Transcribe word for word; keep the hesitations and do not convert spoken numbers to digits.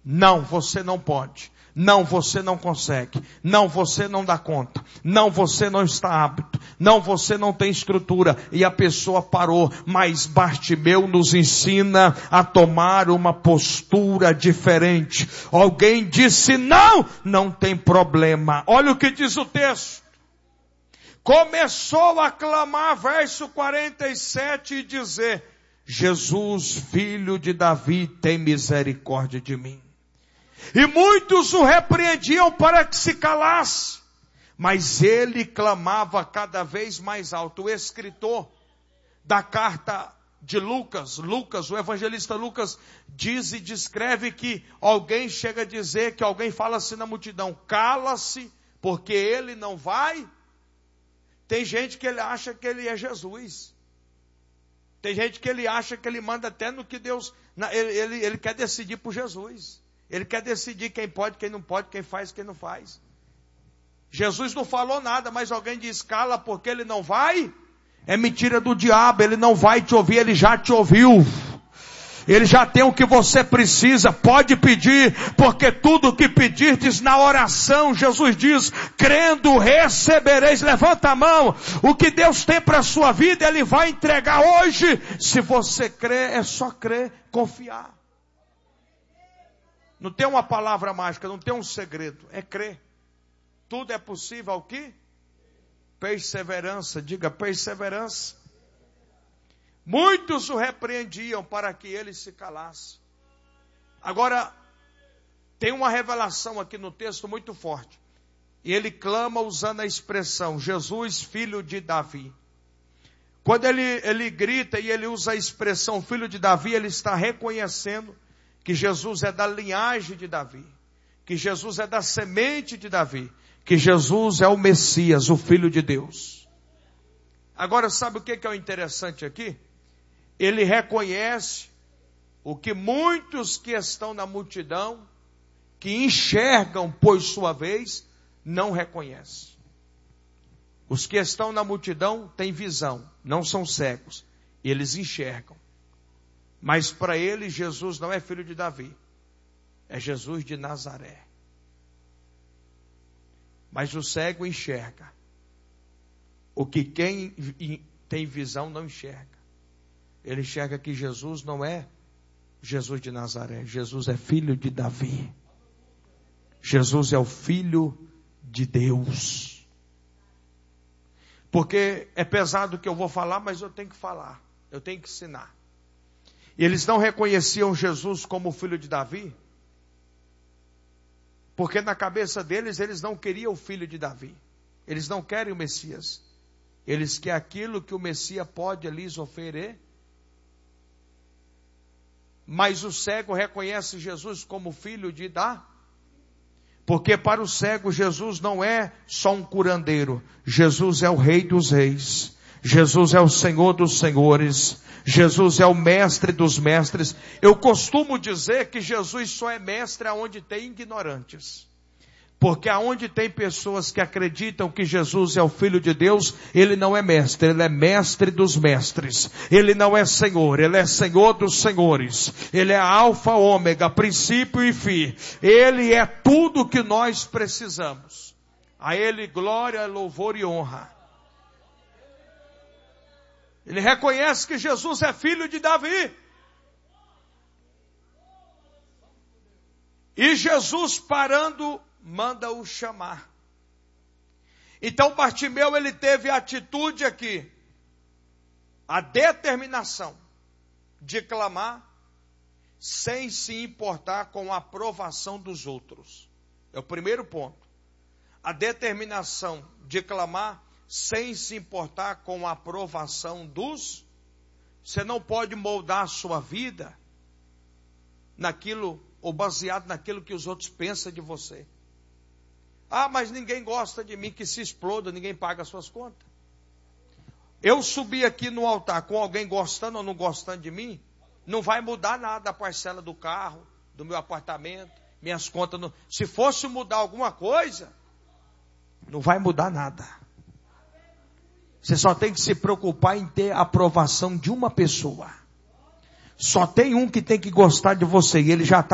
Não, você não pode. Não, você não consegue. Não, você não dá conta. Não, você não está apto. Não, você não tem estrutura. E a pessoa parou. Mas Bartimeu nos ensina a tomar uma postura diferente. Alguém disse não, não tem problema. Olha o que diz o texto. Começou a clamar, verso quarenta e sete, e dizer: Jesus, filho de Davi, tem misericórdia de mim. E muitos o repreendiam para que se calasse, mas ele clamava cada vez mais alto. O escritor da carta de Lucas, Lucas, o evangelista Lucas, diz e descreve que alguém chega a dizer, que alguém fala assim na multidão: cala-se, porque ele não vai. Tem gente que ele acha que ele é Jesus. Tem gente que ele acha que ele manda até no que Deus, ele, ele, ele quer decidir por Jesus. Ele quer decidir quem pode, quem não pode, quem faz, quem não faz. Jesus não falou nada, mas alguém diz cala porque ele não vai. É mentira do diabo, ele não vai te ouvir, ele já te ouviu. Ele já tem o que você precisa, pode pedir, porque tudo que pedirdes na oração, Jesus diz, crendo recebereis. Levanta a mão, o que Deus tem para a sua vida, Ele vai entregar hoje. Se você crer, é só crer, confiar. Não tem uma palavra mágica, não tem um segredo, é crer. Tudo é possível ao quê? Perseverança, diga perseverança. Muitos o repreendiam para que ele se calasse. Agora, tem uma revelação aqui no texto muito forte. E ele clama usando a expressão, Jesus, filho de Davi. Quando ele, ele grita e ele usa a expressão filho de Davi, ele está reconhecendo que Jesus é da linhagem de Davi, que Jesus é da semente de Davi, que Jesus é o Messias, o Filho de Deus. Agora, sabe o que é o interessante aqui? Ele reconhece o que muitos que estão na multidão, que enxergam por sua vez, não reconhecem. Os que estão na multidão têm visão, não são cegos, eles enxergam. Mas para ele, Jesus não é filho de Davi. É Jesus de Nazaré. Mas o cego enxerga. O que quem tem visão não enxerga. Ele enxerga que Jesus não é Jesus de Nazaré. Jesus é filho de Davi. Jesus é o Filho de Deus. Porque é pesado o que eu vou falar, mas eu tenho que falar. Eu tenho que ensinar. E eles não reconheciam Jesus como filho de Davi, porque na cabeça deles, eles não queriam o filho de Davi. Eles não querem o Messias. Eles querem aquilo que o Messias pode lhes oferecer. Mas o cego reconhece Jesus como filho de Davi. Porque para o cego, Jesus não é só um curandeiro. Jesus é o Rei dos Reis. Jesus é o Senhor dos Senhores. Jesus é o mestre dos mestres. Eu costumo dizer que Jesus só é mestre aonde tem ignorantes. Porque aonde tem pessoas que acreditam que Jesus é o Filho de Deus, Ele não é mestre, Ele é mestre dos mestres. Ele não é Senhor, Ele é Senhor dos senhores. Ele é alfa, ômega, princípio e fim. Ele é tudo que nós precisamos. A Ele glória, louvor e honra. Ele reconhece que Jesus é filho de Davi. E Jesus, parando, manda-o chamar. Então Bartimeu, ele teve a atitude aqui, a determinação de clamar sem se importar com a aprovação dos outros. É o primeiro ponto. A determinação de clamar sem se importar com a aprovação dos... Você não pode moldar a sua vida naquilo, ou baseado naquilo que os outros pensam de você. Ah, mas ninguém gosta de mim, que se exploda, ninguém paga as suas contas. Eu subir aqui no altar com alguém gostando ou não gostando de mim, não vai mudar nada a parcela do carro, do meu apartamento, minhas contas. Não... Se fosse mudar alguma coisa, não vai mudar nada. Você só tem que se preocupar em ter a aprovação de uma pessoa. Só tem um que tem que gostar de você e ele já está